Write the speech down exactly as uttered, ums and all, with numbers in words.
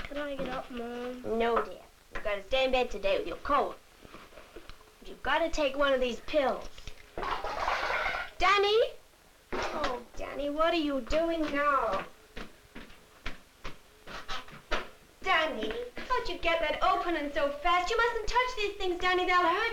Can I get up, Mom? No, dear. You've got to stay in bed today with your cold. You've got to take one of these pills. Danny? Oh, Danny, what are you doing now? Danny, how'd you get that opening so fast? You mustn't touch these things, Danny. They'll hurt